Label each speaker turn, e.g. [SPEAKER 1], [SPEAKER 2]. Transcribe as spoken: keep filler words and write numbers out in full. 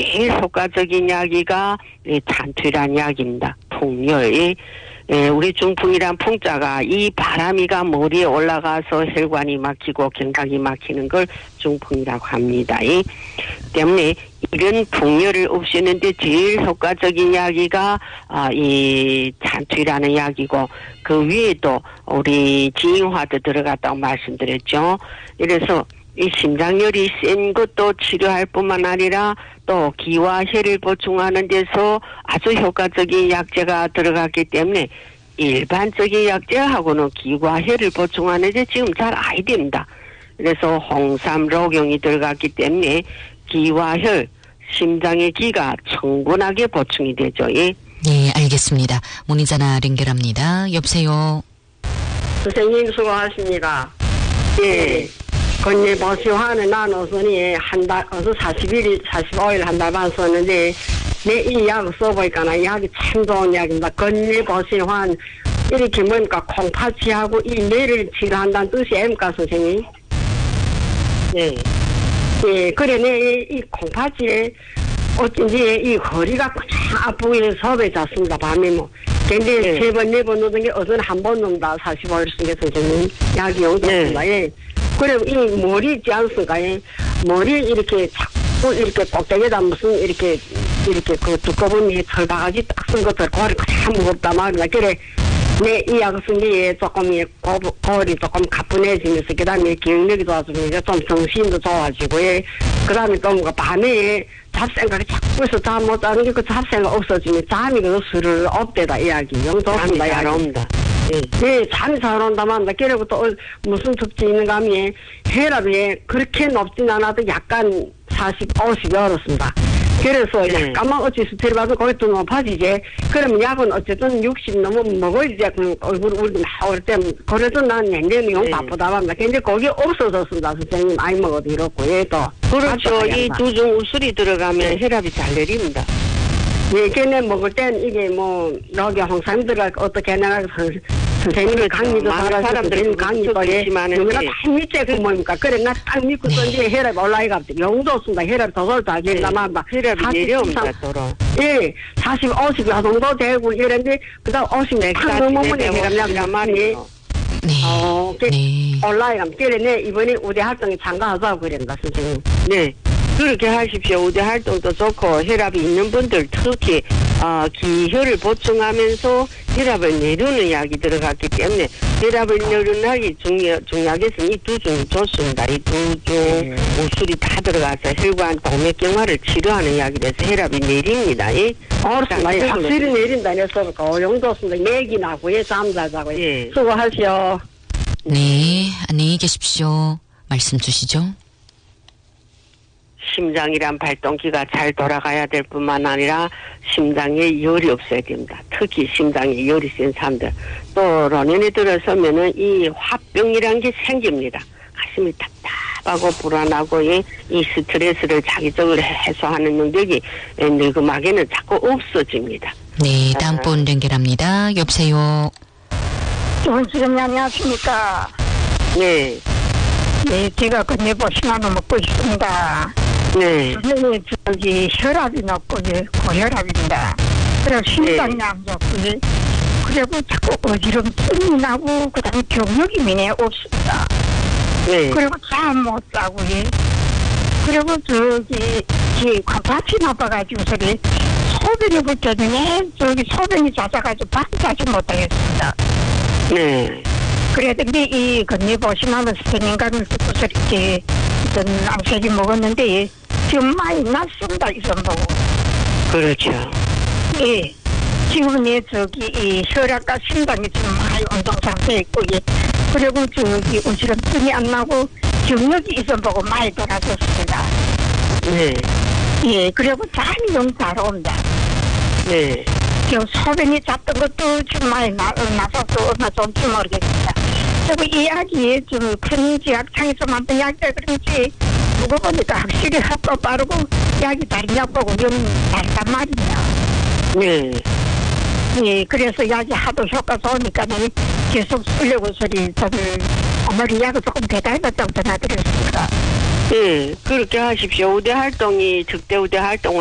[SPEAKER 1] 제일 효과적인 약이가 찬투란 약입니다. 풍열. 예, 우리 중풍이란 풍자가 이 바람이가 머리에 올라가서 혈관이 막히고 경각이 막히는 걸 중풍이라고 합니다. 이 때문에 이런 풍열을 없애는데 제일 효과적인 약이가 아, 이 찬투라는 약이고 그 위에도 우리 지인화도 들어갔다고 말씀드렸죠. 이래서 이 심장열이 센 것도 치료할 뿐만 아니라 또 기와 혈을 보충하는 데서 아주 효과적인 약재가 들어갔기 때문에 일반적인 약재하고는 기와 혈을 보충하는 데 지금 잘 아야 됩니다. 그래서 홍삼, 록용이 들어갔기 때문에 기와 혈, 심장의 기가 충분하게 보충이 되죠. 예.
[SPEAKER 2] 네, 알겠습니다. 문의 전화 연결합니다. 여보세요.
[SPEAKER 3] 선생님 수고하십니다.
[SPEAKER 1] 예.
[SPEAKER 3] 건네 보시화는 나눠서니 한 달, 어서 사십 일, 사십오 일 한 달 반 썼는데, 내 이 약을 써보니까 이 약이 참 좋은 약입니다. 건네 보시화는 이렇게 뭡니까, 콩팥이하고 이 뇌를 치료한다는 뜻이 아닙니까, 선생님?
[SPEAKER 1] 네.
[SPEAKER 3] 예, 그래, 내 이 콩팥이 어쩐지 이 허리가 꽉 아프게 섭에 잤습니다, 밤에 뭐. 근데
[SPEAKER 1] 네.
[SPEAKER 3] 세 번, 네 번 넣는 게 어제는 한 번 넣는다, 사십오 일 쓴 게 선생님. 약이 용도입니다.
[SPEAKER 1] 네.
[SPEAKER 3] 예. 그래, 이 머리 있지 않습니까? 예. 머리 이렇게 자꾸 이렇게 꼭대기에다 무슨 이렇게, 이렇게 그 두꺼운 이 철바가지 딱 쓴 것들, 골이 참 무겁다 말이야. 그래, 내 이 약을 쓴 게 조금, 이 고, 골이 조금 가뿐해지면서, 그 다음에 기억력이 좋아지면서 좀 정신도 좋아지고, 예. 그 다음에 또 뭐가 밤에 잡생각이 자꾸 해서 잠 못 자는 게 그 잡생각 없어지면 잠이 그 스르르 없대다, 이 약이. 영좋습니다,
[SPEAKER 1] 잘 옵니다. 예.
[SPEAKER 3] 네, 잠이 잘 온다만, 그리고 또 무슨 특징이 있는가 하면, 혈압이 그렇게 높진 않아도 약간 사십, 오십이 어렵습니다. 그래서
[SPEAKER 1] 네.
[SPEAKER 3] 약간만 어찌 스트레스 받으면 거기 또 높아지지. 그러면 약은 어쨌든 육십 넘으 먹어야지, 그 얼굴 울고 나올 때, 그래도 난 냉장이 용
[SPEAKER 1] 네.
[SPEAKER 3] 바쁘다 합니다. 근데 거기 없어졌습니다, 선생님. 아이 먹어도 이렇고, 예, 또.
[SPEAKER 1] 그렇죠. 이 두 중 우술이 들어가면 혈압이 잘 내립니다.
[SPEAKER 3] 예, 걔네 먹을 땐 이게 뭐, 여기 홍삼 들어가 어떻게 해나, 선생님이
[SPEAKER 1] 그렇죠.
[SPEAKER 3] 강의도
[SPEAKER 1] 많은
[SPEAKER 3] 잘하시고,
[SPEAKER 1] 사람들이
[SPEAKER 3] 강의도 예,
[SPEAKER 1] 많은데.
[SPEAKER 3] 누구나 다 밑에 그 뭡니까. 그래, 나 딱 믿고 던지 혈압이 올라가가 영도 없습니다. 혈압이 더설 다 길다만, 막.
[SPEAKER 1] 혈압이 내려옵니다, 서로.
[SPEAKER 3] 예, 사십, 오십 정도 되고 이랬는데, 그 다음 오십 팍 넘으면 혈압약 말이에요.
[SPEAKER 2] 네.
[SPEAKER 3] 어, 그
[SPEAKER 2] 네.
[SPEAKER 3] 올라가면, 그래, 내 이번에 우대 활동에 참가하자고 그랬다, 선생님.
[SPEAKER 1] 네. 그렇게 하십시오. 우대 활동도 좋고 혈압이 있는 분들 특히 어, 기혈을 보충하면서 혈압을 내리는 약이 들어갔기 때문에 혈압을 내리는 약이 중요, 중약에서 이 두 중이 좋습니다. 이 두 중 우술이 다 들어가서 혈관 동맥경화를 치료하는 약이라서 혈압이 내립니다. 예?
[SPEAKER 3] 어렵습니다. 예, 확실히 내린다 해서 용도없습니다. 맥이 나고 예, 잠자자고
[SPEAKER 1] 예.
[SPEAKER 3] 수고하시오.
[SPEAKER 2] 네, 안녕히 계십시오. 말씀 주시죠.
[SPEAKER 1] 심장이란 발동기가 잘 돌아가야 될 뿐만 아니라 심장에 열이 없어야 됩니다. 특히 심장에 열이 센 사람들. 또 노년에 들어서면은 이 화병이란 게 생깁니다. 가슴이 답답하고 불안하고 이, 이 스트레스를 자기적으로 해소하는 능력이 늙음하게는 자꾸 없어집니다.
[SPEAKER 2] 네, 다음 분 연결합니다. 여보세요.
[SPEAKER 4] 원수님 안녕하십니까.
[SPEAKER 1] 네.
[SPEAKER 4] 네, 제가 건네보시나무 먹고 있습니다.
[SPEAKER 1] 네.
[SPEAKER 4] 네, 저기 혈압이 높고 예, 고혈압입니다. 그래서 심장이
[SPEAKER 1] 네.
[SPEAKER 4] 안 좋고, 그리고 자꾸 어지럼증이 나고 그다음에 경력이 미네 없습니다.
[SPEAKER 1] 네.
[SPEAKER 4] 그리고 잠 못 자고 예. 그리고 저기 이 관파치 나빠가지고 저기 소변이 붙었더니 저기 소변이 잦아가지고 밤자지 못하겠습니다.
[SPEAKER 1] 네.
[SPEAKER 4] 그래도 이 건네보시나무 선생님과는 듣고서 이렇게 어떤 암색이 먹었는데 지금 많이 낫습니다. 이선 보고.
[SPEAKER 1] 그렇죠.
[SPEAKER 4] 예. 지금은 예, 저기 이 혈압과 심장이 좀 많이 운동 상태에 있고 예. 그리고 저기 어지럼증이 안 나고 경력이 이선 보고 많이 돌아졌습니다.
[SPEAKER 1] 네.
[SPEAKER 4] 예. 그리고 잠이 너무 잘 옵니다.
[SPEAKER 1] 네.
[SPEAKER 4] 지금 소변이 잤던 것도 좀 많이 나, 나서서 얼마 좀지 모르겠습니다. 그리고 이 약이 좀 큰 지약창에서 만든 약이라 그런지 두고 보니까 확실히 효과 빠르고 약이 다른 약보고 좀 다르단 말이에요.
[SPEAKER 1] 네.
[SPEAKER 4] 예, 그래서 약이 하도 효과 좋으니까 계속 쓰려고 소리 저를 아무리 약을 조금 배달받자고 전화드렸습니다.
[SPEAKER 1] 네. 그렇게 하십시오. 우대 활동이, 적대 우대 활동을